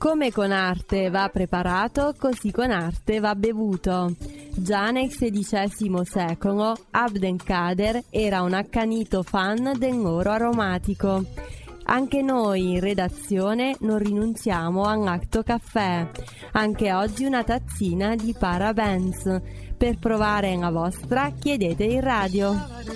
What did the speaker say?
Come con arte va preparato, così con arte va bevuto. Già nel XVI secolo Abdelkader era un accanito fan dell'oro aromatico. Anche noi in redazione non rinunziamo all'Acto Caffè. Anche oggi una tazzina di Parabens. Per provare la vostra chiedete in radio.